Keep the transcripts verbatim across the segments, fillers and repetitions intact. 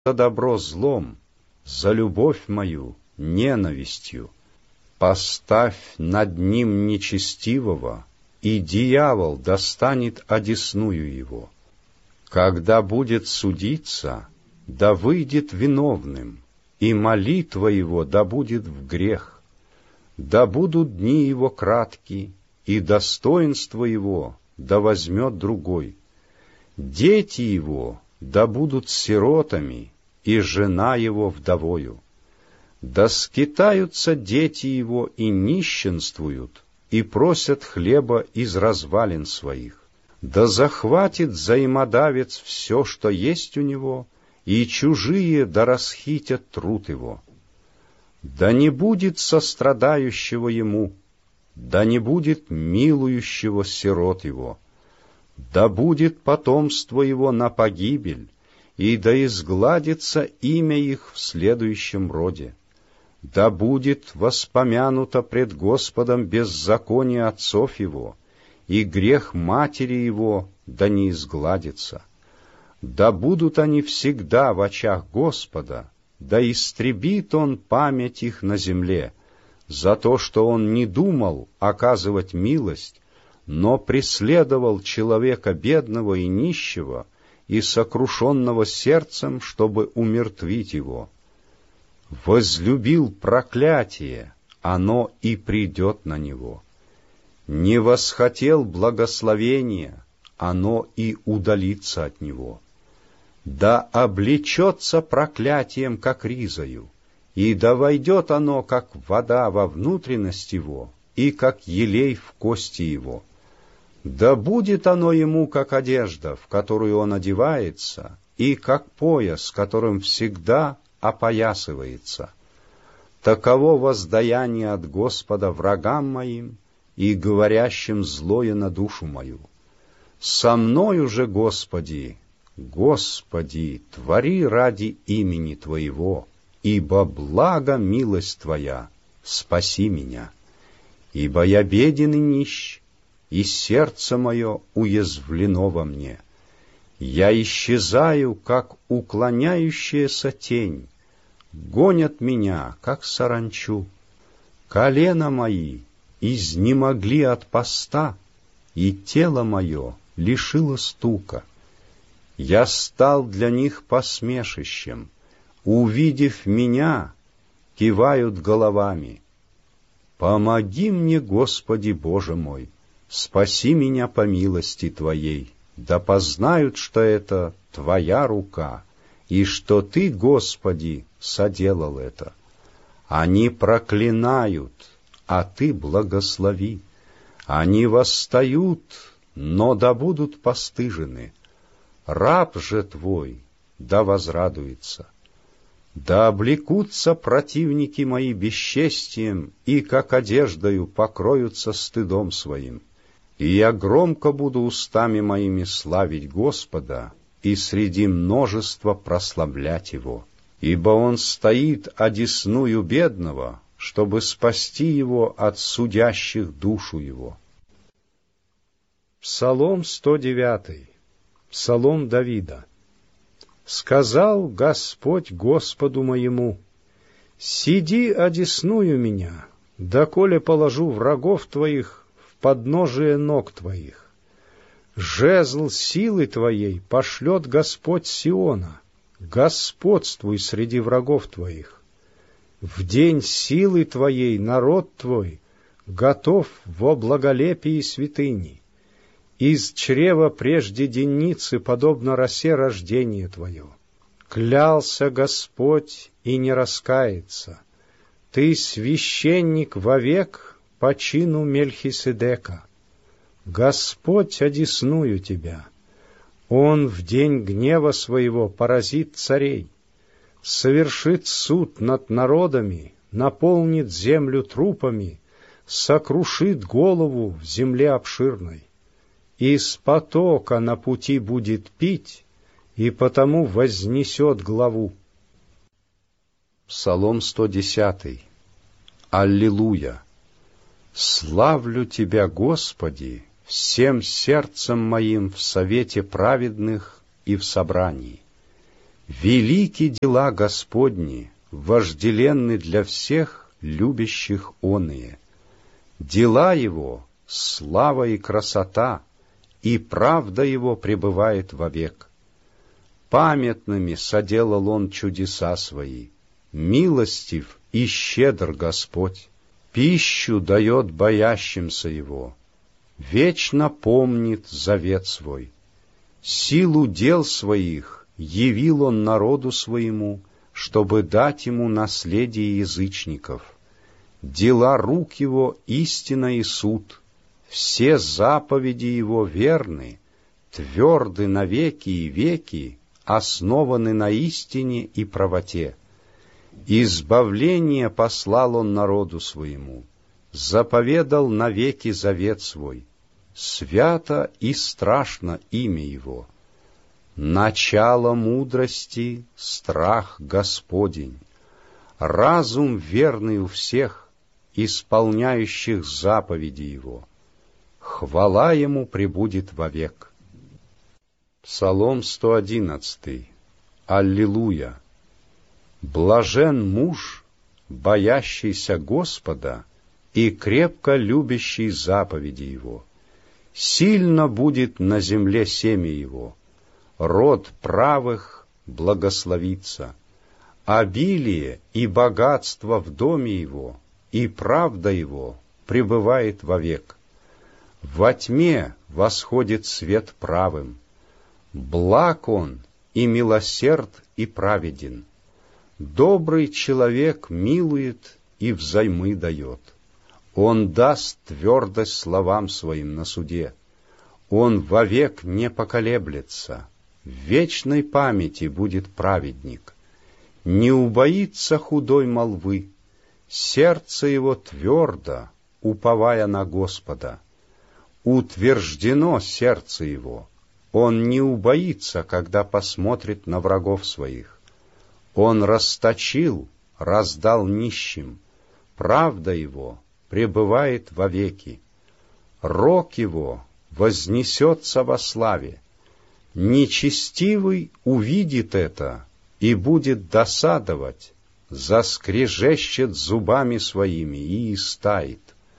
за добро злом, за любовь мою ненавистью. Поставь над ним нечестивого, и дьявол достанет одесную его. Когда будет судиться, да выйдет виновным, и молитва его да будет в грех. Да будут дни его кратки, и достоинство его да возьмет другой. Дети его да будут сиротами, и жена его вдовою. Да скитаются дети его и нищенствуют, и просят хлеба из развалин своих. Да захватит взаимодавец все, что есть у него, и чужие да расхитят труд его. Да не будет сострадающего ему, да не будет милующего сирот его. Да будет потомство его на погибель, и да изгладится имя их в следующем роде. Да будет воспомянуто пред Господом беззаконие отцов его, и грех матери его да не изгладится. Да будут они всегда в очах Господа, да истребит он память их на земле, за то, что он не думал оказывать милость, но преследовал человека бедного и нищего и сокрушенного сердцем, чтобы умертвить его. Возлюбил проклятие, оно и придет на него. Не восхотел благословения, оно и удалится от него. Да облечется проклятием, как ризою, и да войдет оно, как вода во внутренность его, и как елей в кости его. Да будет оно ему, как одежда, в которую он одевается, и как пояс, которым всегда опоясывается. Таково воздаяние от Господа врагам моим и говорящим злое на душу мою. Со мною же, Господи, Господи, твори ради имени Твоего, ибо благо милость Твоя, спаси меня. Ибо я беден и нищ, и сердце мое уязвлено во мне. Я исчезаю, как уклоняющаяся тень, гонят меня, как саранчу. Колена мои изнемогли от поста, и тело мое лишило стука. Я стал для них посмешищем, увидев меня, кивают головами. Помоги мне, Господи Боже мой, спаси меня по милости Твоей, да познают, что это Твоя рука, и что Ты, Господи, соделал это. Они проклинают, а Ты благослови. Они восстают, но да будут постыжены. Раб же Твой да возрадуется. Да облекутся противники мои бесчестием, и как одеждою покроются стыдом своим. И я громко буду устами моими славить Господа, и среди множества прославлять Его. Ибо Он стоит одесную бедного, чтобы спасти его от судящих душу его. Псалом сто девятый. Псалом Давида. «Сказал Господь Господу моему: сиди одесную меня, доколе положу врагов твоих в подножие ног твоих. Жезл силы твоей пошлет Господь Сиона, господствуй среди врагов твоих. В день силы твоей народ твой готов во благолепии святыни. Из чрева прежде денницы, подобно росе, рождение твое. Клялся Господь и не раскается. Ты священник вовек по чину Мельхиседека. Господь одесную тебя. Он в день гнева своего поразит царей, совершит суд над народами, наполнит землю трупами, сокрушит голову в земле обширной. Из потока на пути будет пить, и потому вознесет главу». Псалом сто десятый. Аллилуйя! Славлю Тебя, Господи, всем сердцем моим в совете праведных и в собрании. Велики дела Господни, вожделенны для всех любящих оные. Дела Его — слава и красота, и правда Его пребывает вовек. Памятными соделал Он чудеса Свои, милостив и щедр Господь, пищу дает боящимся Его, вечно помнит завет Свой. Силу дел Своих явил Он народу Своему, чтобы дать Ему наследие язычников. Дела рук Его — истина и суд, все заповеди Его верны, тверды навеки и веки, основаны на истине и правоте. Избавление послал Он народу Своему, заповедал навеки завет Свой. Свято и страшно имя Его. Начало мудрости — страх Господень, разум верный у всех, исполняющих заповеди Его. Хвала Ему пребудет вовек. Псалом сто одиннадцатый. Аллилуйя! Блажен муж, боящийся Господа и крепко любящий заповеди Его. Сильно будет на земле семя его, род правых благословится. Обилие и богатство в доме его, и правда его пребывает вовек. Во тьме восходит свет правым, благ он и милосерд и праведен. Добрый человек милует и взаймы дает. Он даст твердость словам своим на суде. Он вовек не поколеблется, в вечной памяти будет праведник. Не убоится худой молвы, сердце его твердо, уповая на Господа. Утверждено сердце его, он не убоится, когда посмотрит на врагов своих. Он расточил, раздал нищим, правда его пребывает вовеки. Рог его вознесется во славе. Нечестивый увидит это и будет досадовать, заскрежещет зубами своими и истает.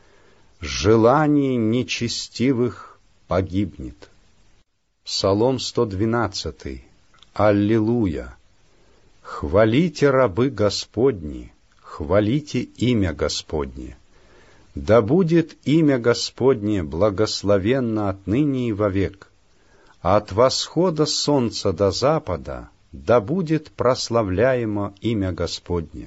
Желание нечестивых погибнет. Псалом сто двенадцатый. Аллилуйя! Хвалите рабы Господни, хвалите имя Господне. Да будет имя Господне благословенно отныне и вовек. От восхода солнца до запада да будет прославляемо имя Господне.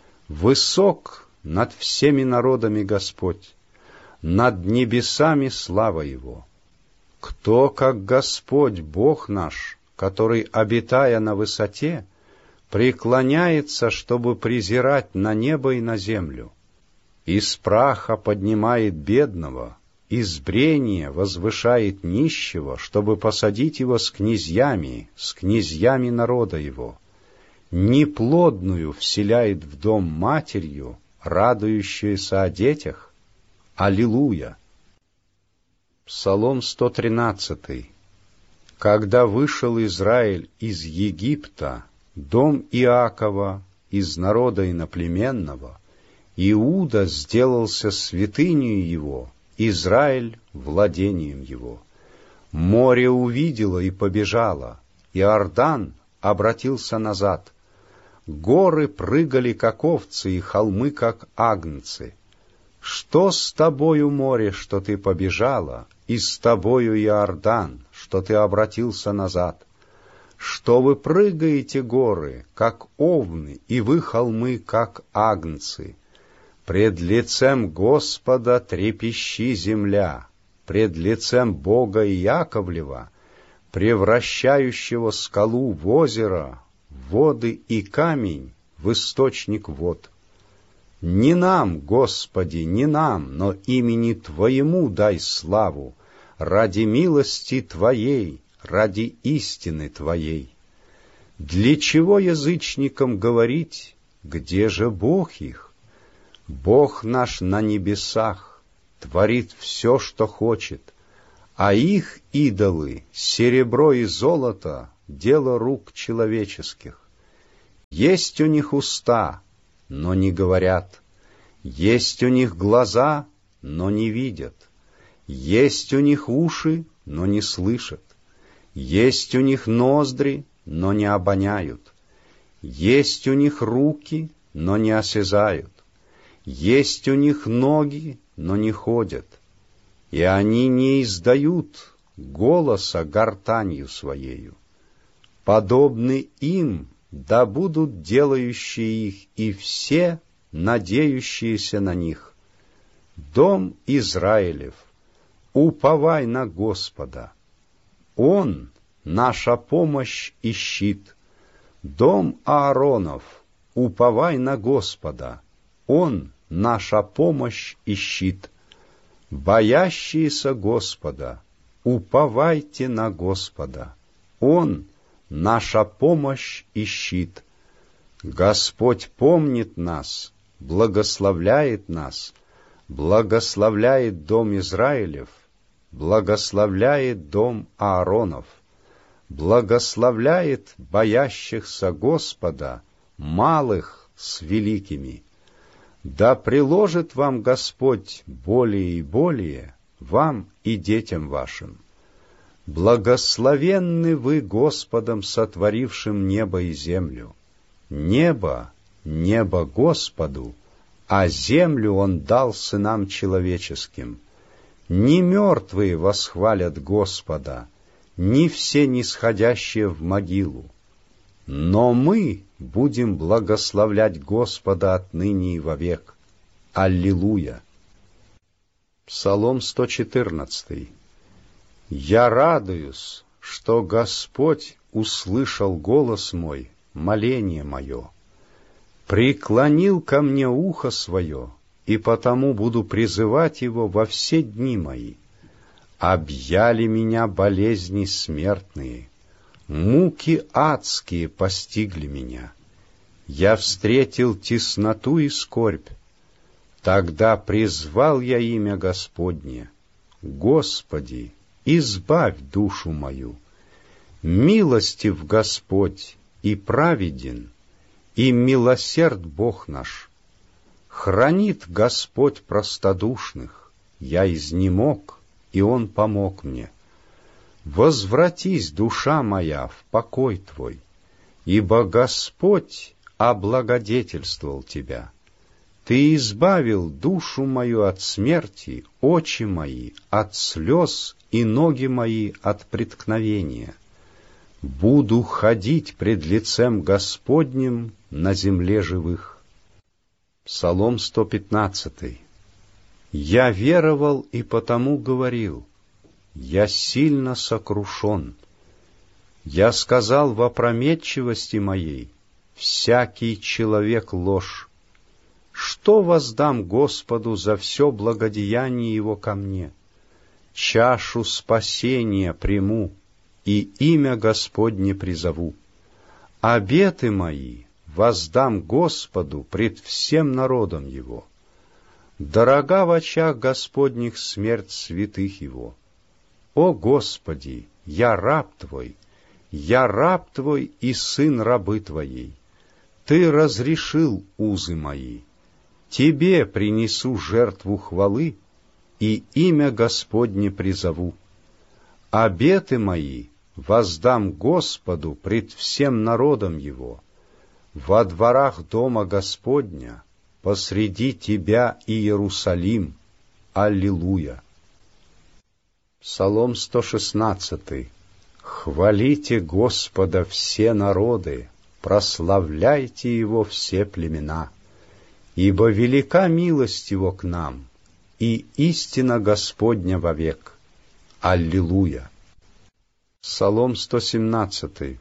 Высок над всеми народами Господь, над небесами слава Его. Кто, как Господь, Бог наш, который, обитая на высоте, преклоняется, чтобы презирать на небо и на землю? Из праха поднимает бедного, из брения возвышает нищего, чтобы посадить его с князьями, с князьями народа его. Неплодную вселяет в дом матерью, радующуюся о детях. Аллилуйя! Псалом сто тринадцатый. Когда вышел Израиль из Египта, дом Иакова из народа иноплеменного, Иуда сделался святынею его, Израиль — владением его. Море увидело и побежало, Иордан обратился назад. Горы прыгали, как овцы, и холмы, как агнцы. Что с тобою, море, что ты побежала, и с тобою, Иордан, что ты обратился назад? Что вы прыгаете, горы, как овны, и вы, холмы, как агнцы? Пред лицем Господа трепещи земля, пред лицем Бога Иаковлева, превращающего скалу в озеро, воды и камень в источник вод. Не нам, Господи, не нам, но имени Твоему дай славу, ради милости Твоей, ради истины Твоей. Для чего язычникам говорить, где же Бог их? Бог наш на небесах творит все, что хочет, а их идолы, серебро и золото, дело рук человеческих. Есть у них уста, но не говорят. Есть у них глаза, но не видят. Есть у них уши, но не слышат. Есть у них ноздри, но не обоняют. Есть у них руки, но не осязают. Есть у них ноги, но не ходят. И они не издают голоса гортанью своею. Подобны им да будут делающие их и все, надеющиеся на них. Дом Израилев, уповай на Господа. Он — наша помощь и щит. Дом Ааронов, уповай на Господа. Он — наша помощь и щит. Боящиеся Господа, уповайте на Господа. Он — наша помощь и щит. Господь помнит нас, благословляет нас, благословляет дом Израилев, благословляет дом Ааронов, благословляет боящихся Господа, малых с великими. Да приложит вам Господь более и более, вам и детям вашим. Благословенны вы Господом, сотворившим небо и землю. Небо, небо Господу, а землю Он дал сынам человеческим. Не мертвые восхвалят Господа, не все нисходящие в могилу. Но мы будем благословлять Господа отныне и вовек. Аллилуйя! Псалом сто четырнадцатый. Я радуюсь, что Господь услышал голос мой, моление мое, преклонил ко мне ухо свое, и потому буду призывать его во все дни мои. Объяли меня болезни смертные, муки адские постигли меня. Я встретил тесноту и скорбь. Тогда призвал я имя Господне. Господи, избавь душу мою. Милостив Господь и праведен, и милосерд Бог наш. Хранит Господь простодушных, я изнемог, и Он помог мне. Возвратись, душа моя, в покой твой, ибо Господь облагодетельствовал тебя. Ты избавил душу мою от смерти, очи мои от слез и ноги мои от преткновения. Буду ходить пред лицем Господним на земле живых. Псалом сто пятнадцатый. Я веровал и потому говорил, я сильно сокрушен. Я сказал в опрометчивости моей, всякий человек ложь. Что воздам Господу за все благодеяние Его ко мне? Чашу спасения приму, и имя Господне призову. Обеты мои воздам Господу пред всем народом Его. Дорога в очах Господних смерть святых Его. О Господи, я раб Твой, я раб Твой и сын рабы Твоей. Ты разрешил узы мои. Тебе принесу жертву хвалы, и имя Господне призову. Обеты мои воздам Господу пред всем народом Его. Во дворах дома Господня, посреди Тебя и Иерусалим. Аллилуйя! Псалом сто шестнадцатый. Хвалите Господа все народы, прославляйте Его все племена. Ибо велика милость Его к нам, и истина Господня вовек. Аллилуйя! Псалом сто семнадцатый.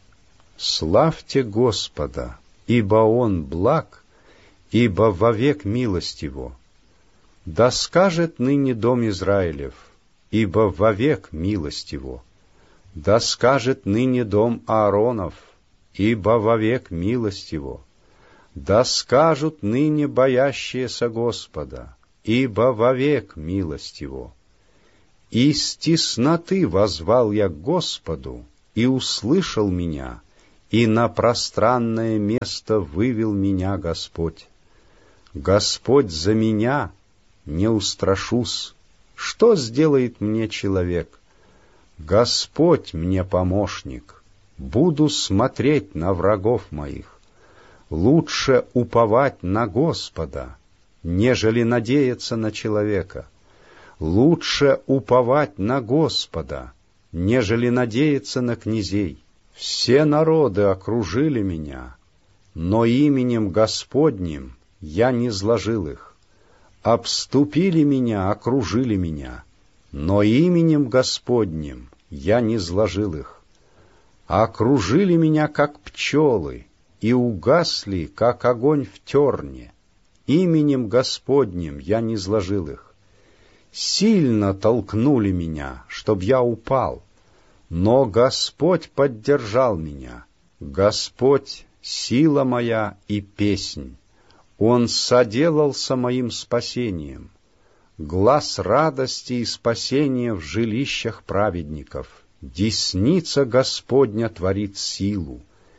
Славьте Господа, ибо Он благ, ибо вовек милость Его. Да скажет ныне дом Израилев, ибо вовек милость Его. Да скажет ныне дом Ааронов, ибо вовек милость Его. Да скажут ныне боящиеся Господа, ибо вовек милость Его. Из тесноты воззвал я к Господу, и услышал меня, и на пространное место вывел меня Господь. Господь за меня, не устрашусь. Что сделает мне человек? Господь мне помощник. Буду смотреть на врагов моих. Лучше уповать на Господа, нежели надеяться на человека. Лучше уповать на Господа, нежели надеяться на князей. Все народы окружили меня, но именем Господним я не зложил их. Обступили меня, окружили меня, но именем Господним я не зложил их. Окружили меня, как пчелы, и угасли, как огонь в терне. Именем Господним я не зложил их. Сильно толкнули меня, чтоб я упал, но Господь поддержал меня. Господь — сила моя и песнь. Он соделался моим спасением. Глас радости и спасения в жилищах праведников. Десница Господня творит силу.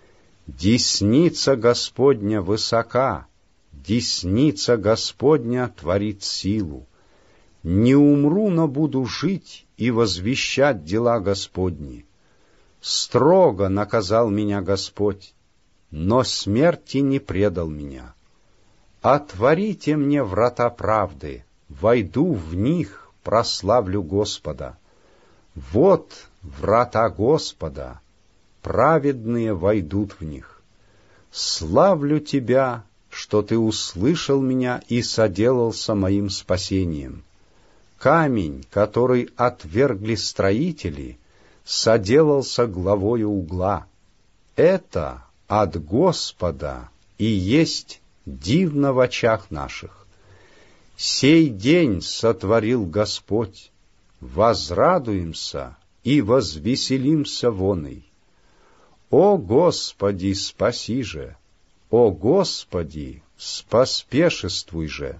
Десница Господня высока. Десница Господня творит силу. Не умру, но буду жить и возвещать дела Господни. Строго наказал меня Господь, но смерти не предал меня. Отворите мне врата правды, войду в них, прославлю Господа. Вот врата Господа, праведные войдут в них. Славлю Тебя, что Ты услышал меня и соделался моим спасением. Камень, который отвергли строители, соделался главою угла. Это от Господа и есть дивно в очах наших. Сей день сотворил Господь, возрадуемся и возвеселимся воной. О Господи, спаси же! О Господи, споспешествуй же!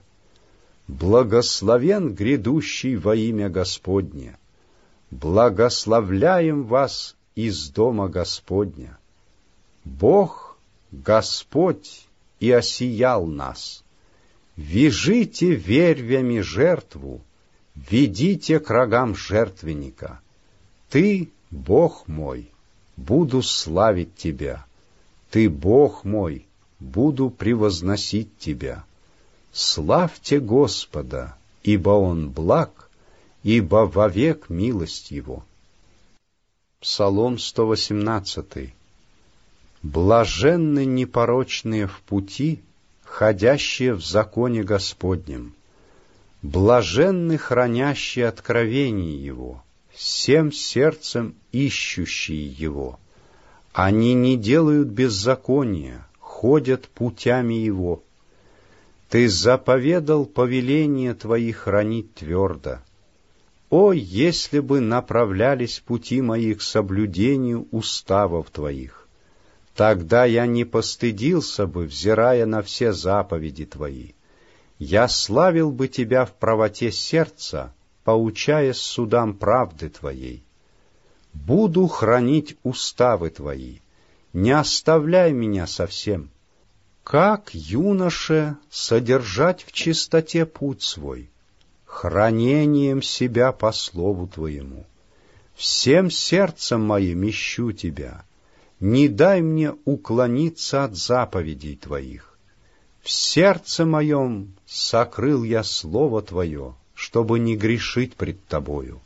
Благословен грядущий во имя Господне. Благословляем вас из дома Господня. Бог, Господь, и осиял нас. Вяжите вервями жертву, ведите к рогам жертвенника. Ты, Бог мой, буду славить Тебя. Ты, Бог мой, буду превозносить Тебя. Славьте Господа, ибо Он благ, ибо вовек милость Его. Псалом сто восемнадцатый. Блаженны непорочные в пути, ходящие в законе Господнем. Блаженны хранящие откровение Его, всем сердцем ищущие Его. Они не делают беззакония, ходят путями Его. Ты заповедал повеление Твои хранить твердо. О, если бы направлялись пути мои к соблюдению уставов Твоих! Тогда я не постыдился бы, взирая на все заповеди Твои. Я славил бы Тебя в правоте сердца, поучаясь судам правды Твоей. Буду хранить уставы Твои, не оставляй меня совсем. Как юноше содержать в чистоте путь свой, хранением себя по слову Твоему. Всем сердцем моим ищу Тебя, не дай мне уклониться от заповедей Твоих. В сердце моем сокрыл я слово Твое, чтобы не грешить пред Тобою.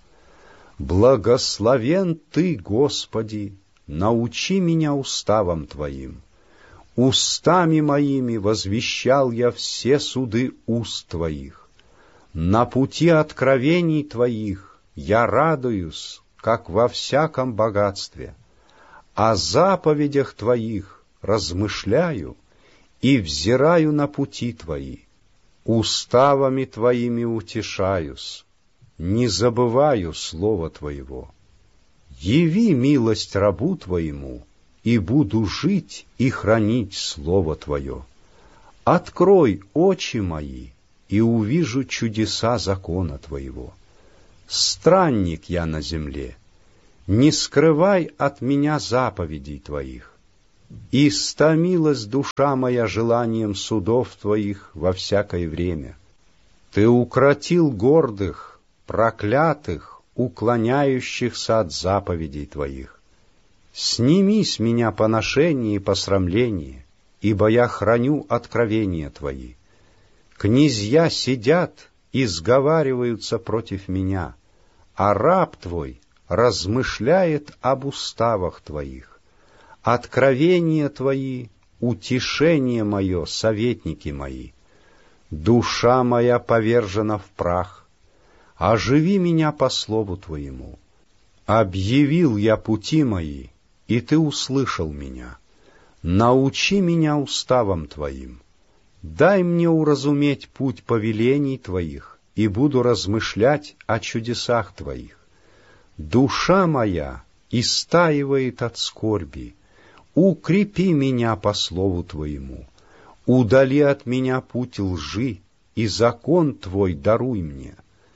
Благословен Ты, Господи, научи меня уставам Твоим. Устами моими возвещал я все суды уст Твоих. На пути откровений Твоих я радуюсь, как во всяком богатстве. О заповедях Твоих размышляю и взираю на пути Твои. Уставами Твоими утешаюсь, не забываю слова Твоего. Яви милость рабу Твоему, и буду жить и хранить слово Твое. Открой очи мои, и увижу чудеса закона Твоего. Странник я на земле, Не скрывай от меня заповедей Твоих. И стомилась душа моя желанием судов Твоих во всякое время. Ты укротил гордых, проклятых, уклоняющихся от заповедей Твоих. Сними с меня поношение и посрамление, ибо я храню откровения Твои. Князья сидят и сговариваются против меня, а раб Твой размышляет об уставах Твоих. Откровения Твои, утешение мое, советники мои. Душа моя повержена в прах. Оживи меня по слову Твоему. Объявил я пути мои, и Ты услышал меня. Научи меня уставам Твоим. Дай мне уразуметь путь повелений Твоих, и буду размышлять о чудесах Твоих. Душа моя истаивает от скорби. Укрепи меня по слову Твоему. Удали от меня путь лжи, и закон Твой даруй мне.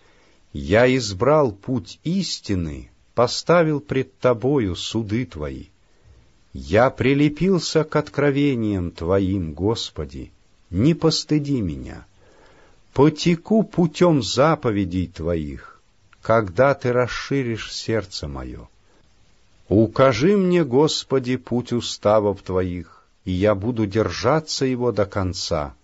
Я избрал путь истины, поставил пред Тобою суды Твои. Я прилепился к откровениям Твоим, Господи, не постыди меня. Потеку путем заповедей Твоих, когда Ты расширишь сердце мое. Укажи мне, Господи, путь уставов Твоих, и я буду держаться его до конца.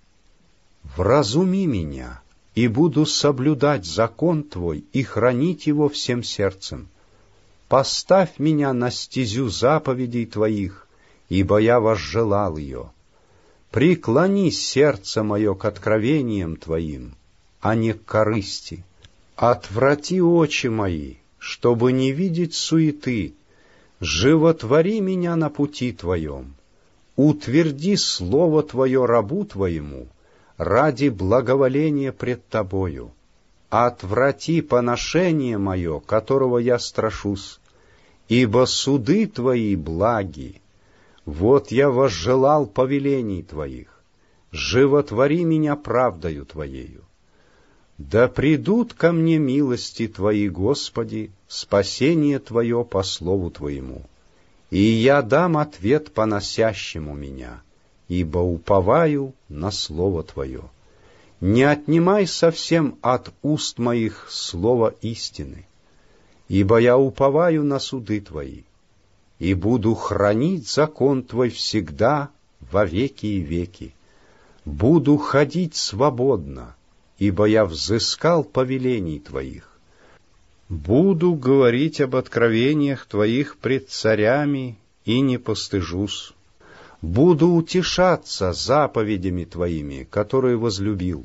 Вразуми меня, и буду соблюдать закон Твой и хранить его всем сердцем. Поставь меня на стезю заповедей Твоих, ибо я возжелал ее. Преклони сердце мое к откровениям Твоим, а не к корысти. Отврати очи мои, чтобы не видеть суеты. Животвори меня на пути Твоем. Утверди слово Твое рабу Твоему ради благоволения пред Тобою. Отврати поношение мое, которого я страшусь, ибо суды Твои благи. Вот я возжелал повелений Твоих. Животвори меня правдою Твоею. Да придут ко мне милости Твои, Господи, спасение Твое по слову Твоему, и я дам ответ поносящему меня, ибо уповаю на слово Твое. Не отнимай совсем от уст моих слово истины, ибо я уповаю на суды Твои, и буду хранить закон Твой всегда во веки и веки. Буду ходить свободно, ибо я взыскал повелений Твоих. Буду говорить об откровениях Твоих пред царями и не постыжусь. Буду утешаться заповедями Твоими, которые возлюбил.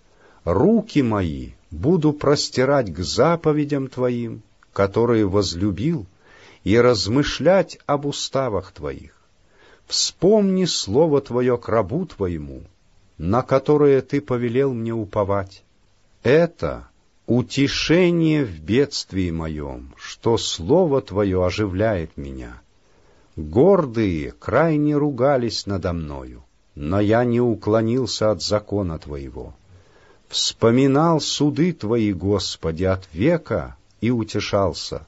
Руки мои буду простирать к заповедям Твоим, которые возлюбил, и размышлять об уставах Твоих. Вспомни слово Твое к рабу Твоему, на которое Ты повелел мне уповать. Это утешение в бедствии моем, что слово Твое оживляет меня. Гордые крайне ругались надо мною, но я не уклонился от закона Твоего. Вспоминал суды Твои, Господи, от века и утешался.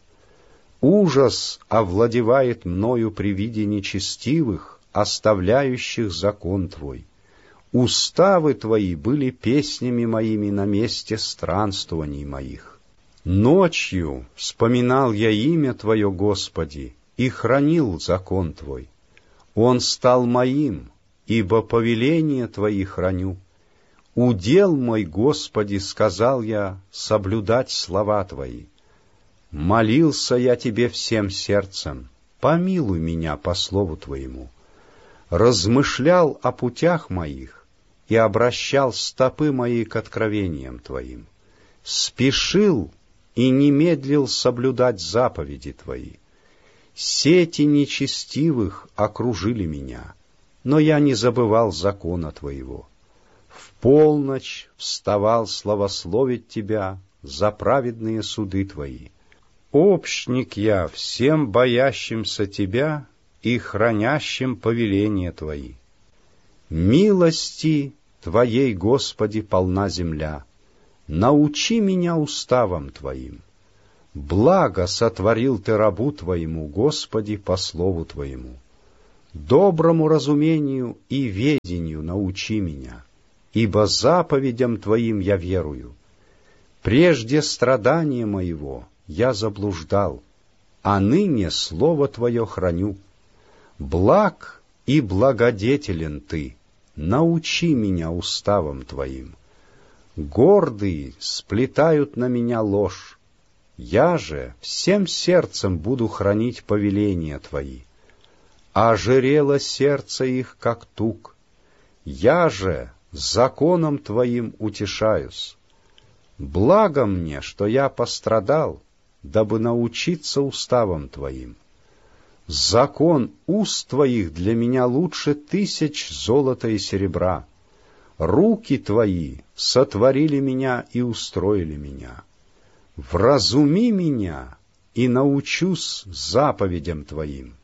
Ужас овладевает мною при виде нечестивых, оставляющих закон Твой. Уставы Твои были песнями моими на месте странствований моих. Ночью вспоминал я имя Твое, Господи, и хранил закон Твой. Он стал моим, ибо повеления Твои храню. Удел мой, Господи, сказал я, соблюдать слова Твои. Молился я Тебе всем сердцем, помилуй меня по слову Твоему. Размышлял о путях моих, и обращал стопы мои к откровениям Твоим. Спешил и не медлил соблюдать заповеди Твои. Сети нечестивых окружили меня, но я не забывал закона Твоего. В полночь вставал славословить Тебя за праведные суды Твои. Общник я всем боящимся Тебя и хранящим повеления Твои. Милости Твоей, Господи, полна земля. Научи меня уставам Твоим. Благо сотворил Ты рабу Твоему, Господи, по слову Твоему. Доброму разумению и ведению научи меня, ибо заповедям Твоим я верую. Прежде страдания моего я заблуждал, а ныне слово Твое храню. Благ и благодетелен Ты, научи меня уставам Твоим. Гордые сплетают на меня ложь, я же всем сердцем буду хранить повеления Твои. Ожирело сердце их, как тук, я же законом Твоим утешаюсь. Благо мне, что я пострадал, дабы научиться уставам Твоим. Закон уст Твоих для меня лучше тысяч золота и серебра. Руки Твои сотворили меня и устроили меня. Вразуми меня, и научусь заповедям Твоим.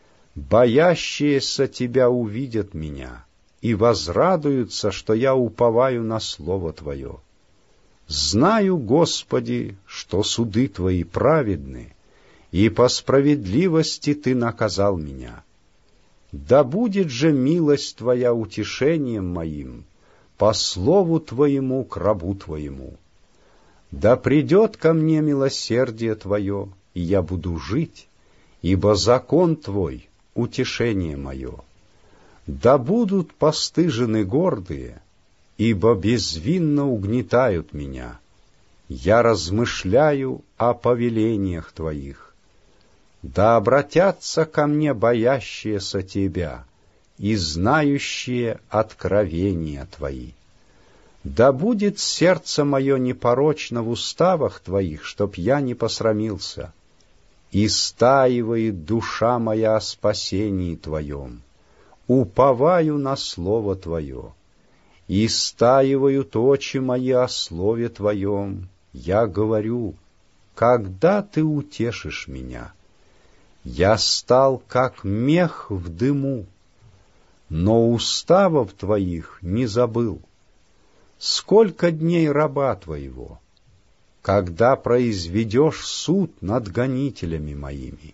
Боящиеся Тебя увидят меня и возрадуются, что я уповаю на Слово Твое. Знаю, Господи, что суды Твои праведны, и по справедливости Ты наказал меня. Да будет же милость Твоя утешением моим, по слову Твоему к рабу Твоему. Да придет ко мне милосердие Твое, и я буду жить, ибо закон Твой — утешение мое. Да будут постыжены гордые, ибо безвинно угнетают меня. Я размышляю о повелениях Твоих. Да обратятся ко мне боящиеся Тебя и знающие откровения Твои. Да будет сердце мое непорочно в уставах Твоих, чтоб я не посрамился. Истаивает душа моя о спасении Твоем, уповаю на Слово Твое. Истаивают очи мои о Слове Твоем, я говорю, когда Ты утешишь меня? Я стал, как мех в дыму, но уставов Твоих не забыл. Сколько дней раба Твоего, когда произведешь суд над гонителями моими?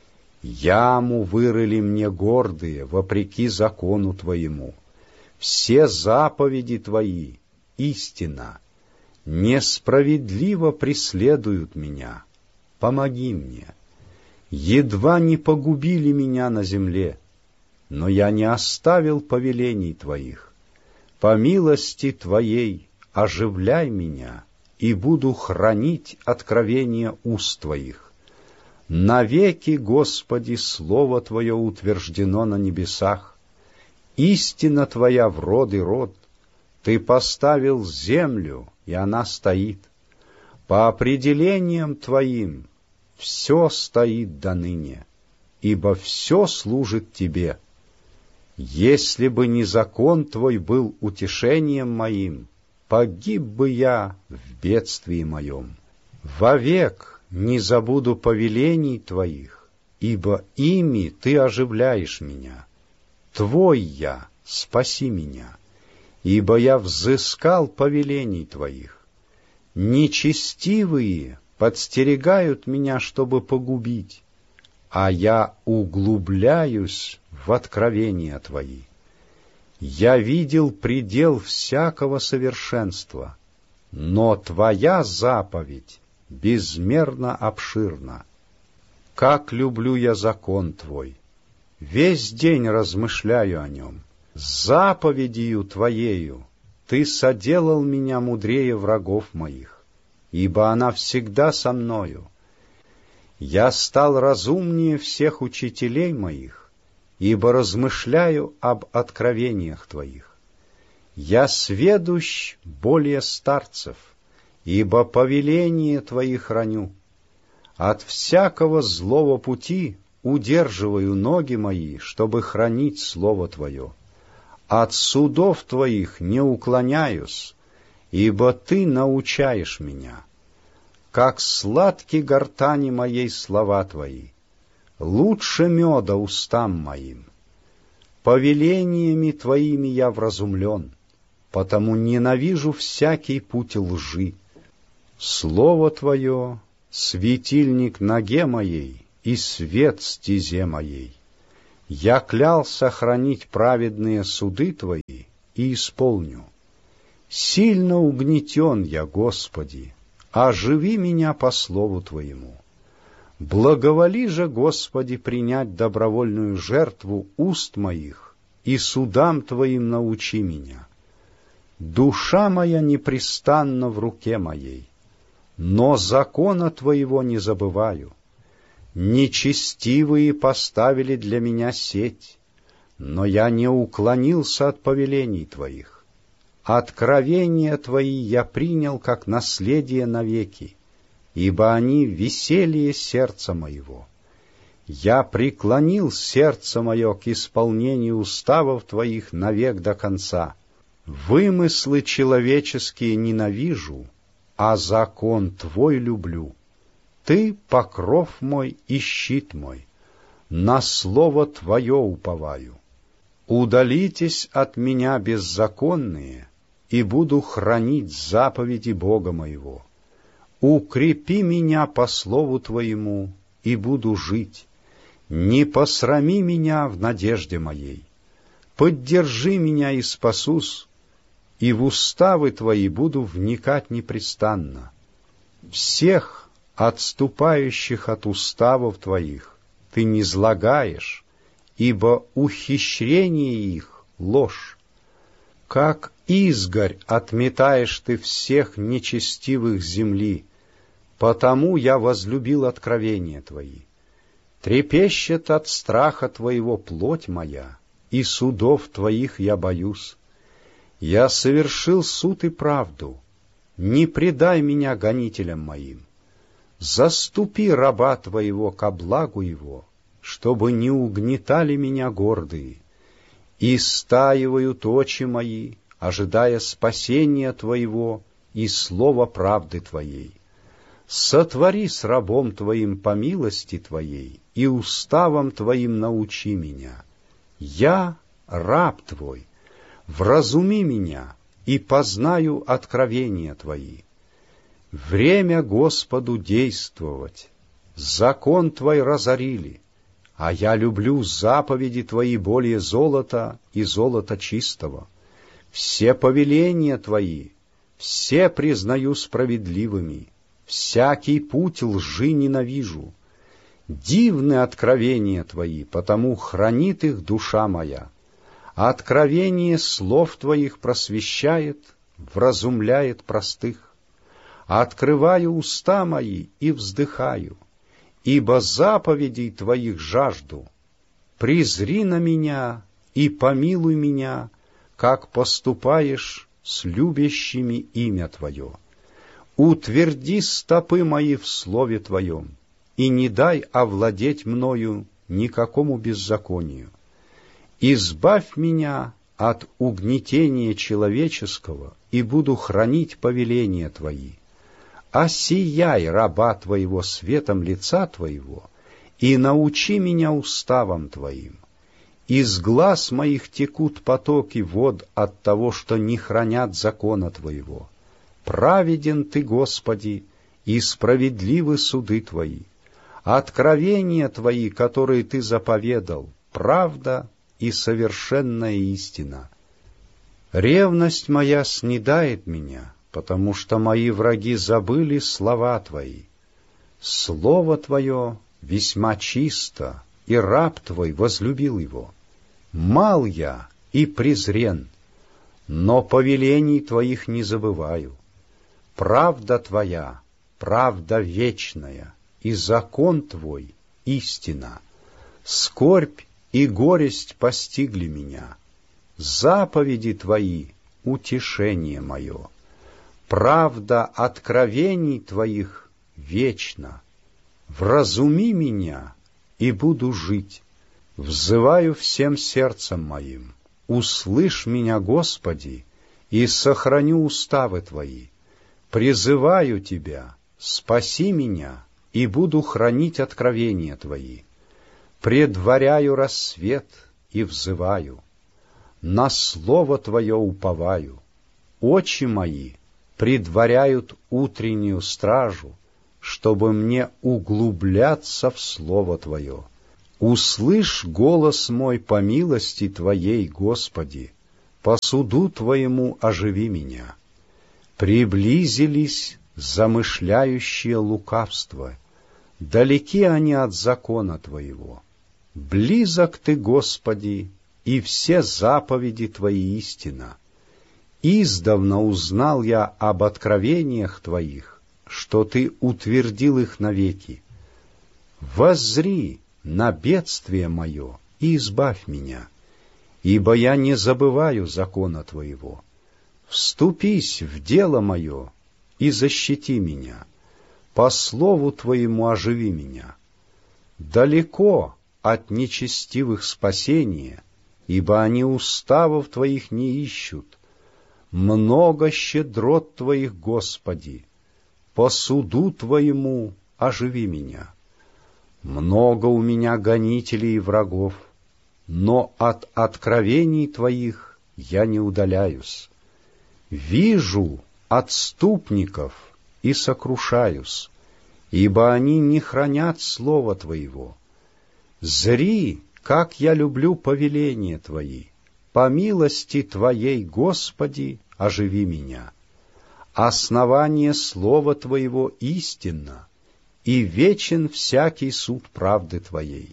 Яму вырыли мне гордые, вопреки закону Твоему. Все заповеди Твои — истина, несправедливо преследуют меня. Помоги мне. Едва не погубили меня на земле, но я не оставил повелений Твоих. По милости Твоей оживляй меня, и буду хранить откровения уст Твоих. Навеки, Господи, Слово Твое утверждено на небесах. Истина Твоя в род и род. Ты поставил землю, и она стоит. По определениям Твоим все стоит доныне, ибо все служит Тебе. Если бы не закон Твой был утешением моим, погиб бы я в бедствии моем. Вовек не забуду повелений Твоих, ибо ими Ты оживляешь меня. Твой я, спаси меня, ибо я взыскал повелений Твоих. Нечестивые подстерегают меня, чтобы погубить, а я углубляюсь в откровения Твои. Я видел предел всякого совершенства, но Твоя заповедь безмерно обширна. Как люблю я закон Твой! Весь день размышляю о нем. Заповедью Твоею Ты соделал меня мудрее врагов моих, ибо она всегда со мною. Я стал разумнее всех учителей моих, ибо размышляю об откровениях Твоих. Я сведущ более старцев, ибо повеление Твои храню. От всякого злого пути удерживаю ноги мои, чтобы хранить Слово Твое. От судов Твоих не уклоняюсь, ибо Ты научаешь меня. Как сладки гортани моей слова Твои, лучше меда устам моим. Повелениями Твоими я вразумлен, потому ненавижу всякий путь лжи. Слово Твое светильник ноге моей и свет стезе моей. Я клялся хранить праведные суды Твои и исполню. Сильно угнетен я, Господи, оживи меня по слову Твоему. Благоволи же, Господи, принять добровольную жертву уст моих, и судам Твоим научи меня. Душа моя непрестанна в руке моей, но закона Твоего не забываю. Нечестивые поставили для меня сеть, но я не уклонился от повелений Твоих. Откровения Твои я принял как наследие навеки, ибо они веселье сердца моего. Я преклонил сердце мое к исполнению уставов Твоих навек до конца. Вымыслы человеческие ненавижу, а закон Твой люблю. Ты — покров мой и щит мой, на слово Твое уповаю. Удалитесь от меня, беззаконные, и буду хранить заповеди Бога моего. Укрепи меня по слову Твоему, и буду жить. Не посрами меня в надежде моей. Поддержи меня и спасусь, и в уставы Твои буду вникать непрестанно. Всех отступающих от уставов Твоих Ты не злагаешь, ибо ухищрение их — ложь. Как изгорь отметаешь Ты всех нечестивых земли, потому я возлюбил откровения Твои. Трепещет от страха Твоего плоть моя, и судов Твоих я боюсь. Я совершил суд и правду, не предай меня гонителям моим. Заступи раба Твоего ко благу его, чтобы не угнетали меня гордые. И стаивают очи мои, ожидая спасения Твоего и слова правды Твоей. Сотвори с рабом Твоим по милости Твоей, и уставом Твоим научи меня. Я раб Твой, вразуми меня, и познаю откровения Твои. Время Господу действовать, закон Твой разорили, а я люблю заповеди Твои более золота и золота чистого. Все повеления Твои, все признаю справедливыми, всякий путь лжи ненавижу. Дивны откровения Твои, потому хранит их душа моя. Откровение слов Твоих просвещает, вразумляет простых. Открываю уста мои и вздыхаю, ибо заповедей Твоих жажду. Презри на меня и помилуй меня, как поступаешь с любящими имя Твое. Утверди стопы мои в слове Твоем, и не дай овладеть мною никакому беззаконию. Избавь меня от угнетения человеческого, и буду хранить повеления Твои. Осияй раба Твоего светом лица Твоего, и научи меня уставам Твоим. Из глаз моих текут потоки вод от того, что не хранят закона Твоего. Праведен Ты, Господи, и справедливы суды Твои. Откровения Твои, которые Ты заповедал, правда и совершенная истина. Ревность моя снедает меня, потому что мои враги забыли слова Твои. Слово Твое весьма чисто, и раб Твой возлюбил его. Мал я и презрен, но повелений Твоих не забываю. Правда Твоя, правда вечная, и закон Твой — истина. Скорбь и горесть постигли меня. Заповеди Твои — утешение мое. Правда откровений Твоих вечна. Вразуми меня, и буду жить. Взываю всем сердцем моим. Услышь меня, Господи, и сохраню уставы Твои. Призываю Тебя, спаси меня, и буду хранить откровения Твои. Предваряю рассвет и взываю. На слово Твое уповаю. Очи мои предваряют утреннюю стражу, чтобы мне углубляться в Слово Твое. Услышь голос мой по милости Твоей, Господи, по суду Твоему оживи меня. Приблизились замышляющие лукавство, далеки они от закона Твоего. Близок Ты, Господи, и все заповеди Твои истина. Издавна узнал я об откровениях Твоих, что Ты утвердил их навеки. Воззри на бедствие мое и избавь меня, ибо я не забываю закона Твоего. Вступись в дело мое и защити меня, по слову Твоему оживи меня. Далеко от нечестивых спасения, ибо они уставов Твоих не ищут. Много щедрот Твоих, Господи, по суду Твоему оживи меня. Много у меня гонителей и врагов, но от откровений Твоих я не удаляюсь. Вижу отступников и сокрушаюсь, ибо они не хранят слова Твоего. Зри, как я люблю повеления Твои, по милости Твоей, Господи, оживи меня. Основание слова Твоего истинно, и вечен всякий суд правды Твоей.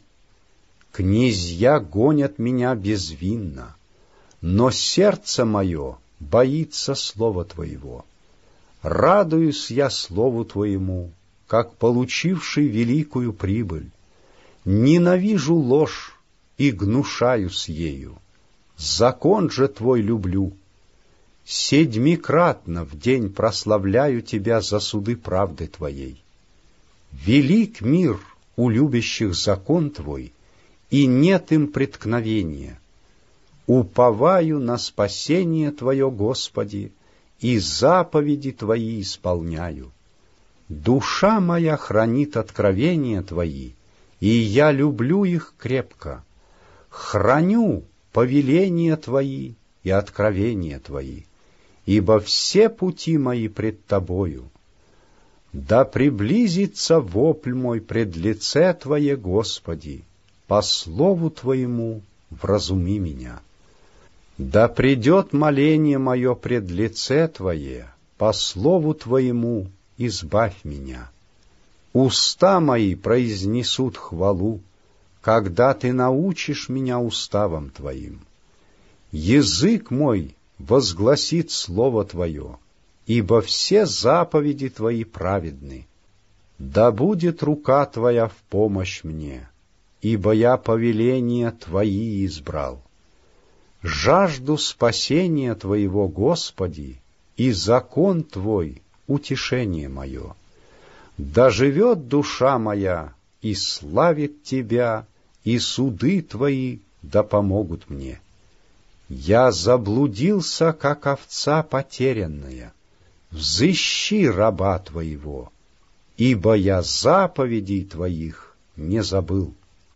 Князья гонят меня безвинно, но сердце мое боится слова Твоего. Радуюсь я слову Твоему, как получивший великую прибыль. Ненавижу ложь и гнушаюсь ею. Закон же Твой люблю. Седьмикратно в день прославляю Тебя за суды правды Твоей. Велик мир у любящих закон Твой, и нет им преткновения. Уповаю на спасение Твое, Господи, и заповеди Твои исполняю. Душа моя хранит откровения Твои, и я люблю их крепко. Храню повеления Твои и откровения Твои, ибо все пути мои пред Тобою. Да приблизится вопль мой пред лице Твое, Господи, по слову Твоему вразуми меня. Да придет моление мое пред лице Твое, по слову Твоему избавь меня. Уста мои произнесут хвалу, когда Ты научишь меня уставам Твоим. Язык мой возгласит слово Твое, ибо все заповеди Твои праведны. Да будет рука Твоя в помощь мне, ибо я повеления Твои избрал. Жажду спасения Твоего, Господи, и закон Твой — утешение мое. Да живет душа моя и славит Тебя, и суды Твои да помогут мне. Я заблудился, как овца потерянная. Взыщи раба Твоего, ибо я заповедей Твоих не забыл.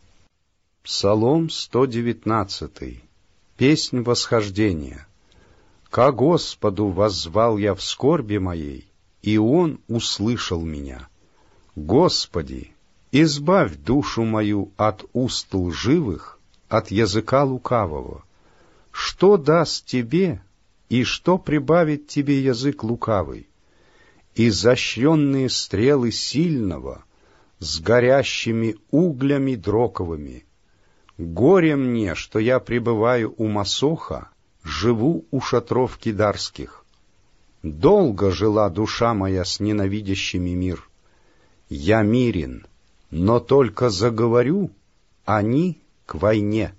Псалом сто девятнадцатый. Песнь восхождения. Ко Господу воззвал я в скорби моей, и Он услышал меня. Господи, избавь душу мою от уст лживых, от языка лукавого. Что даст тебе, и что прибавит тебе язык лукавый? Изощренные стрелы сильного, с горящими углями дроковыми. Горе мне, что я пребываю у Масоха, живу у шатров кидарских. Долго жила душа моя с ненавидящими мир. Я мирен, но только заговорю, они к войне.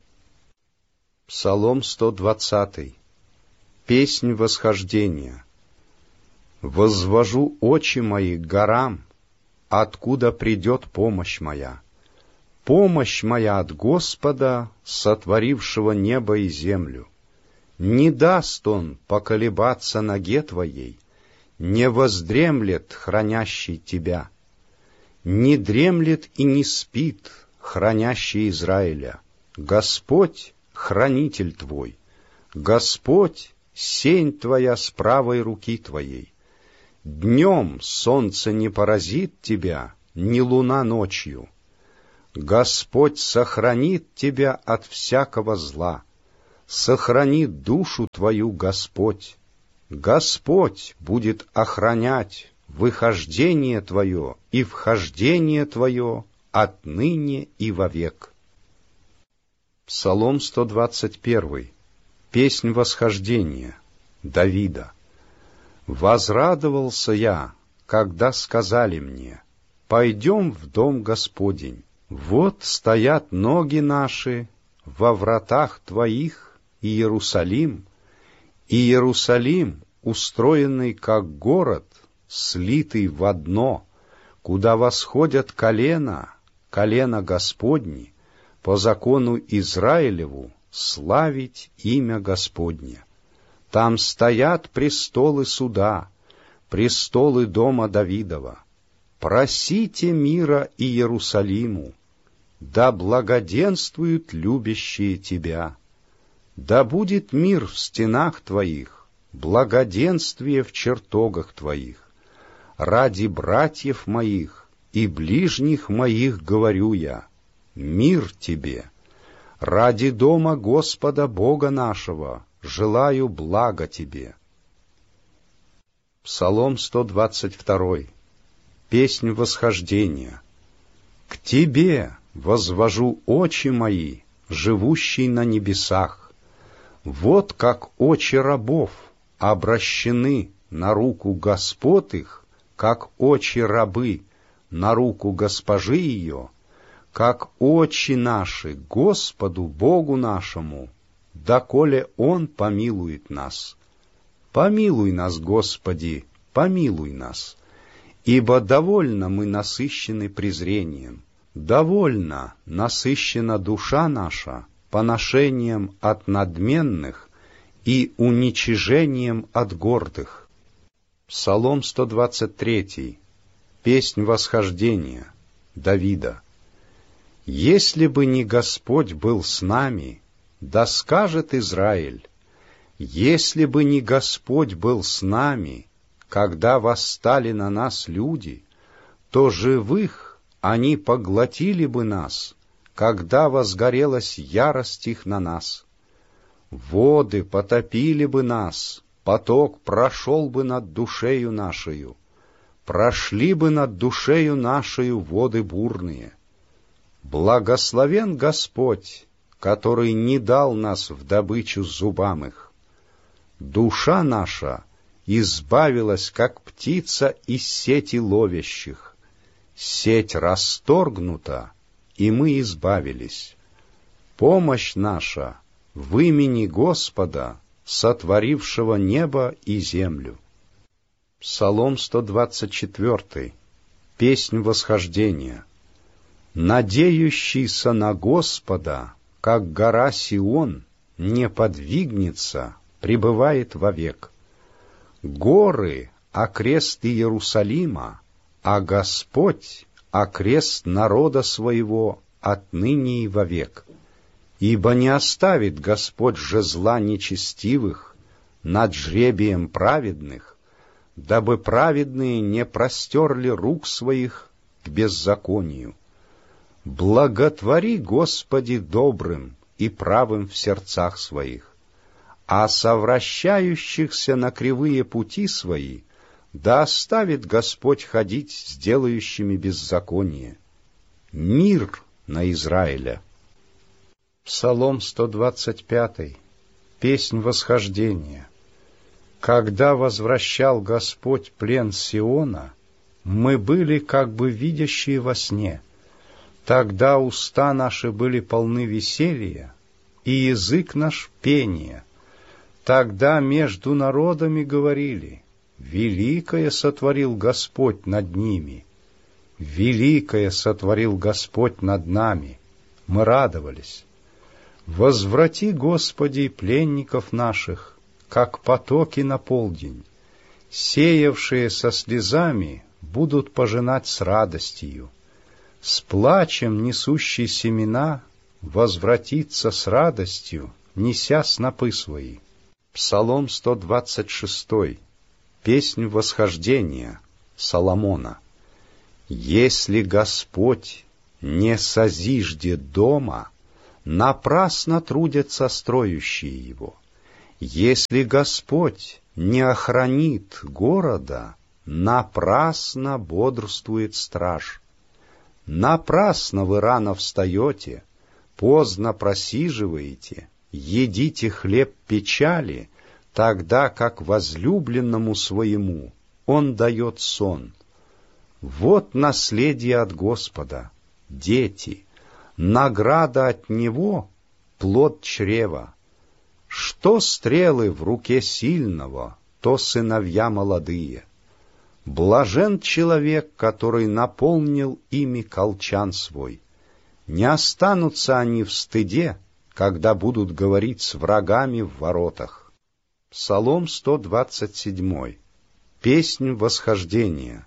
Псалом сто двадцатый. Песнь восхождения. Возвожу очи мои к горам, откуда придет помощь моя. Помощь моя от Господа, сотворившего небо и землю. Не даст Он поколебаться ноге твоей, не воздремлет хранящий тебя. Не дремлет и не спит хранящий Израиля. Господь — хранитель твой, Господь — сень твоя с правой руки твоей. Днем солнце не поразит тебя, ни луна ночью. Господь сохранит тебя от всякого зла, сохранит душу твою Господь. Господь будет охранять выхождение твое и вхождение твое отныне и вовек. Псалом сто двадцать один. Песнь восхождения. Давида. «Возрадовался я, когда сказали мне: пойдем в дом Господень. Вот стоят ноги наши во вратах Твоих, Иерусалим, и Иерусалим, устроенный как город, слитый в одно, куда восходят колена, колена Господни, по закону Израилеву славить имя Господне. Там стоят престолы суда, престолы дома Давидова. Просите мира Иерусалиму, да благоденствуют любящие Тебя. Да будет мир в стенах Твоих, благоденствие в чертогах Твоих. Ради братьев моих и ближних моих говорю я: мир Тебе. Ради дома Господа Бога нашего желаю блага Тебе». Псалом сто двадцать два. Песнь восхождения. «К Тебе возвожу очи мои, живущий на небесах. Вот как очи рабов обращены на руку господ их, как очи рабы на руку госпожи ее, как очи наши Господу Богу нашему, доколе Он помилует нас. Помилуй нас, Господи, помилуй нас, ибо довольно мы насыщены презрением, довольно насыщена душа наша поношением от надменных и уничижением от гордых». Псалом сто двадцать три. Песнь восхождения. Давида. «Если бы не Господь был с нами, да скажет Израиль, если бы не Господь был с нами, когда восстали на нас люди, то живых они поглотили бы нас, когда возгорелась ярость их на нас. Воды потопили бы нас, поток прошел бы над душею нашею, прошли бы над душею нашею воды бурные. Благословен Господь, который не дал нас в добычу зубам их. Душа наша избавилась, как птица из сети ловящих. Сеть расторгнута, и мы избавились. Помощь наша в имени Господа, сотворившего небо и землю». Псалом сто двадцать четыре. Песнь восхождения. «Надеющийся на Господа, как гора Сион, не подвигнется, пребывает вовек. Горы — окрест Иерусалима, а Господь — окрест народа своего отныне и вовек. Ибо не оставит Господь жезла нечестивых над жребием праведных, дабы праведные не простерли рук своих к беззаконию. Благотвори, Господи, добрым и правым в сердцах своих, а совращающихся на кривые пути свои да оставит Господь ходить с делающими беззаконие. Мир на Израиля». Псалом сто двадцать пять. Песнь восхождения. «Когда возвращал Господь плен Сиона, мы были как бы видящие во сне. Тогда уста наши были полны веселья, и язык наш пения. Тогда между народами говорили: великое сотворил Господь над ними, великое сотворил Господь над нами. Мы радовались. Возврати, Господи, пленников наших, как потоки на полдень. Сеявшие со слезами будут пожинать с радостью. С плачем несущий семена возвратится с радостью, неся снопы свои». Псалом сто двадцать шесть. Песнь восхождения Соломона. Если Господь не созиждет дома, напрасно трудятся строящие его. Если Господь не охранит города, напрасно бодрствует страж. Напрасно вы рано встаете, поздно просиживаете, едите хлеб печали, тогда как возлюбленному своему он дает сон. Вот наследие от Господа, дети, награда от Него — плод чрева. Что стрелы в руке сильного, то сыновья молодые. Блажен человек, который наполнил ими колчан свой. Не останутся они в стыде, когда будут говорить с врагами в воротах. Псалом сто двадцать семь. Песнь восхождения.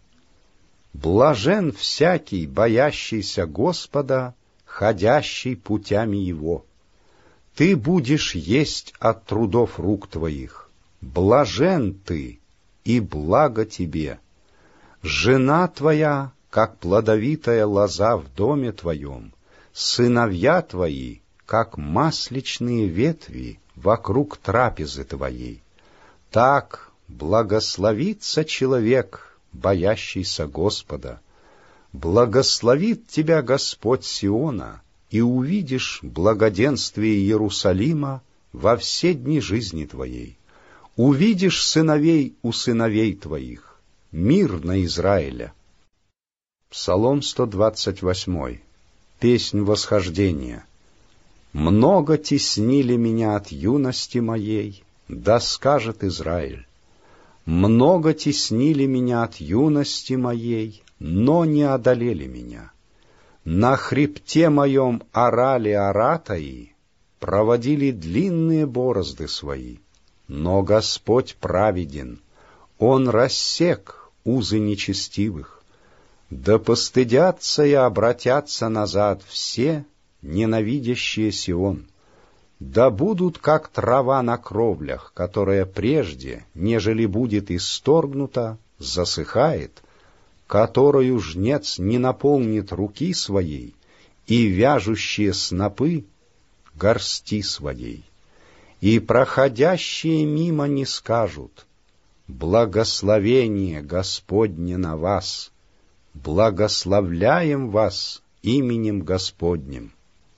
Блажен всякий, боящийся Господа, ходящий путями Его. Ты будешь есть от трудов рук твоих. Блажен ты, и благо тебе. Жена твоя, как плодовитая лоза в доме твоем, сыновья твои, как масличные ветви вокруг трапезы твоей. Так благословится человек, боящийся Господа. Благословит тебя Господь Сиона, и увидишь благоденствие Иерусалима во все дни жизни твоей. Увидишь сыновей у сыновей твоих, мир на Израиля. Псалом сто двадцать восемь. Песнь восхождения. Много теснили меня от юности моей, да скажет Израиль. Много теснили меня от юности моей, но не одолели меня. На хребте моем орали оратаи, проводили длинные борозды свои. Но Господь праведен, Он рассек узы нечестивых. Да постыдятся и обратятся назад все, ненавидящие Сион. Да будут, как трава на кровлях, которая прежде, нежели будет исторгнута, засыхает, которую жнец не наполнит руки своей, и вяжущие снопы горсти своей. И проходящие мимо не скажут: благословение Господне на вас, благословляем вас именем Господним.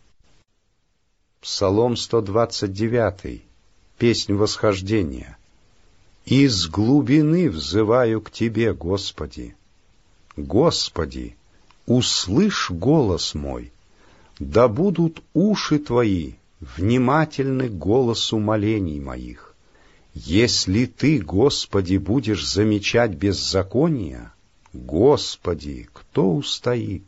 Псалом сто двадцать девять. Песнь восхождения. Из глубины взываю к Тебе, Господи. Господи, услышь голос мой, да будут уши Твои внимательны к голосу молений моих. Если Ты, Господи, будешь замечать беззаконие, Господи, кто устоит?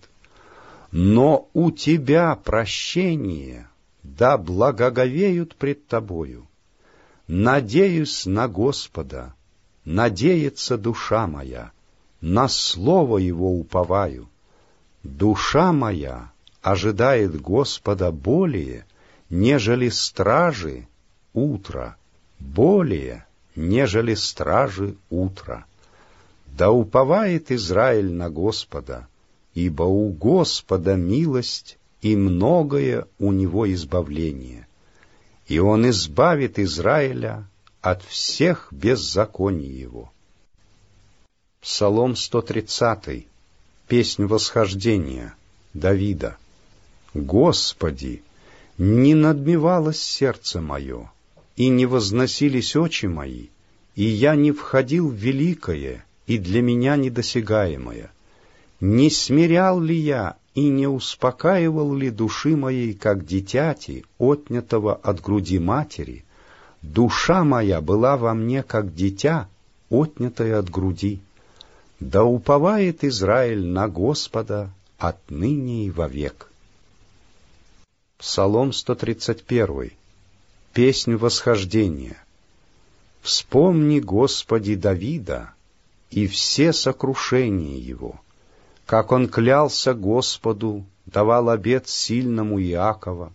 Но у Тебя прощение, да благоговеют пред Тобою. Надеюсь на Господа, надеется душа моя, на слово Его уповаю. Душа моя ожидает Господа более, нежели стражи утра, более, нежели стражи утра. Да уповает Израиль на Господа, ибо у Господа милость, и многое у Него избавление. И Он избавит Израиля от всех беззаконий его. Псалом сто тридцать. Песнь восхождения Давида. Господи, не надмевалось сердце мое, и не возносились очи мои, и я не входил в великое и для меня недосягаемое. Не смирял ли я и не успокаивал ли души моей, как дитяти, отнятого от груди матери? Душа моя была во мне, как дитя, отнятое от груди. Да уповает Израиль на Господа отныне и вовек. Псалом сто тридцать один. Песнь восхождения. Вспомни, Господи, Давида и все сокрушения его, как он клялся Господу, давал обет сильному Иакова: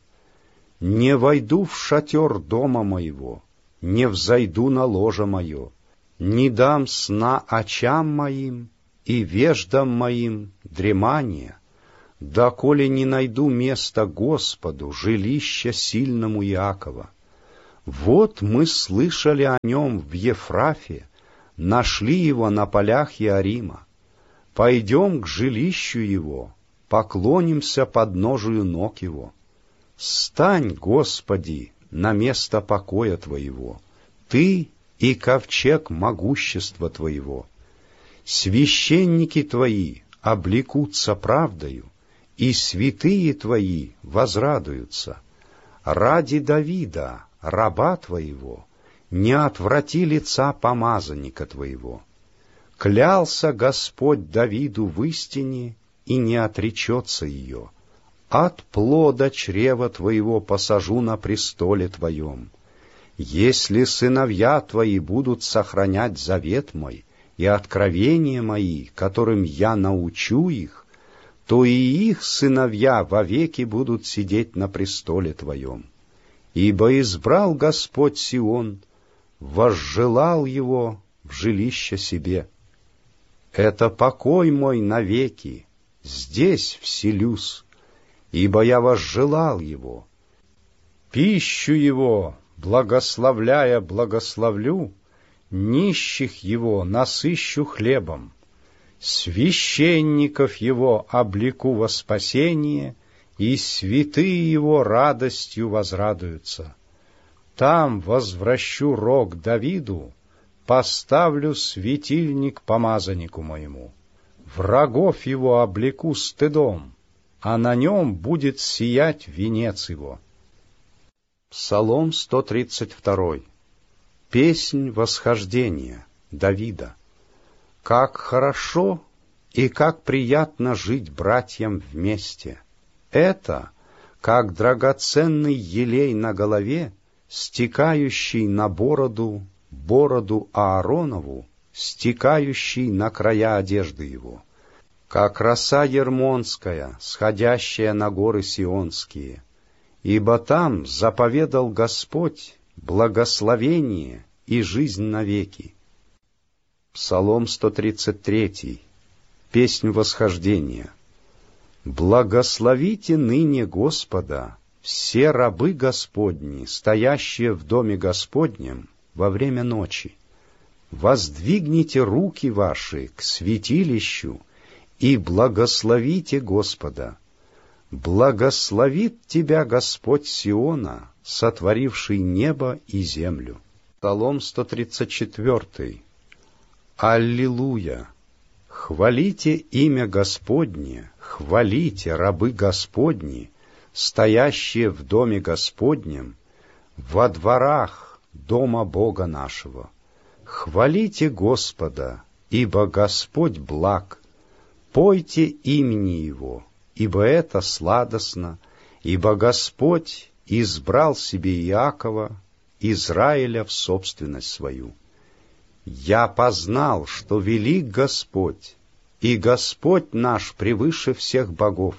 «Не войду в шатер дома моего, не взойду на ложе мое, Не дам сна очам моим и веждам моим дремания, доколе не найду места Господу, жилища сильному Иакова. Вот мы слышали о нем в Ефрафе, нашли его на полях Иорима. Пойдем к жилищу его, поклонимся подножию ног его. Стань, Господи, на место покоя Твоего, Ты и ковчег могущества Твоего. Священники Твои облекутся правдою, и святые Твои возрадуются. Ради Давида, раба Твоего, не отврати лица помазанника Твоего. Клялся Господь Давиду в истине, и не отречется ее. От плода чрева Твоего посажу на престоле Твоем. Если сыновья Твои будут сохранять завет мой и откровения мои, которым я научу их, то и их сыновья вовеки будут сидеть на престоле Твоем. Ибо избрал Господь Сион, возжелал его в жилище себе. Это покой мой навеки, здесь вселюсь, ибо я возжелал его. Пищу его, благословляя, благословлю, нищих его насыщу хлебом, священников его облеку во спасение, и святые его радостью возрадуются. Там возвращу рог Давиду, поставлю светильник помазаннику моему. Врагов его облеку стыдом, а на нем будет сиять венец его. Псалом сто тридцать два. Песнь восхождения Давида. Как хорошо и как приятно жить братьям вместе! Это, как драгоценный елей на голове, стекающий на бороду, бороду Ааронову, стекающий на края одежды его, как роса ермонская, сходящая на горы сионские. Ибо там заповедал Господь благословение и жизнь навеки. Псалом сто тридцать три. Песнь восхождения. Благословите ныне Господа, все рабы Господни, стоящие в доме Господнем во время ночи. Воздвигните руки ваши к святилищу и благословите Господа. Благословит тебя Господь Сиона, сотворивший небо и землю. Псалом сто тридцать четыре. Аллилуйя! Хвалите имя Господне, хвалите рабы Господни, стоящие в доме Господнем, во дворах дома Бога нашего. Хвалите Господа, ибо Господь благ. Пойте имени Его, ибо это сладостно, ибо Господь избрал себе Иакова, Израиля в собственность свою. Я познал, что велик Господь, и Господь наш превыше всех богов.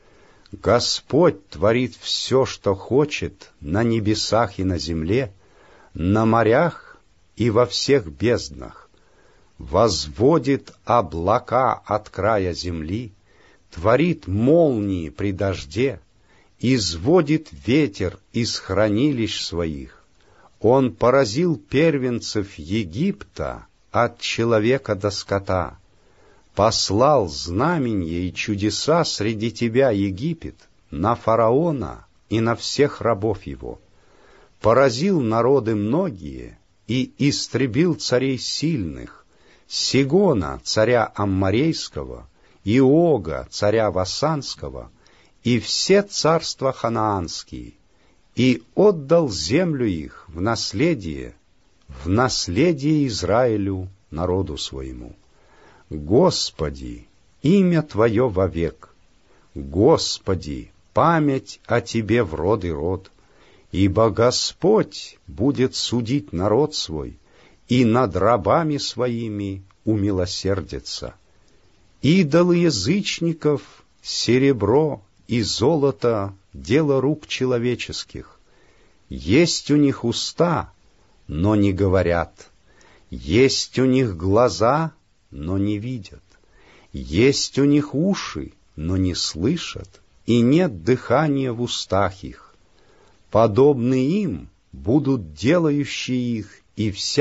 Господь творит все, что хочет, на небесах и на земле, на морях и во всех безднах. Возводит облака от края земли, творит молнии при дожде, изводит ветер из хранилищ своих. Он поразил первенцев Египта от человека до скота, послал знаменья и чудеса среди тебя, Египет, на фараона и на всех рабов его. Поразил народы многие и истребил царей сильных, Сигона, царя Амморейского, и Ога, царя Васанского, и все царства ханаанские, и отдал землю их в наследие, в наследие Израилю, народу своему. Господи, имя Твое вовек, Господи, память о Тебе в род и род, ибо Господь будет судить народ свой, и над рабами своими умилосердится. Идолы язычников, серебро и золото — дело рук человеческих. Есть у них уста, но не говорят. Есть у них глаза, но не видят, есть у них уши, но не слышат, и нет дыхания в устах их. Подобны им будут делающие их, и вся